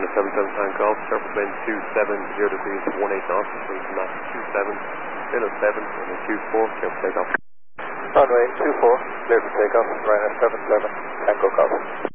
77 Tango Golf, surface wind 270 degrees 18 knots, wind from that 27, 07, and then 24, clear for takeoff. Runway 24, clear for takeoff, Ryanair 77 Tango Golf.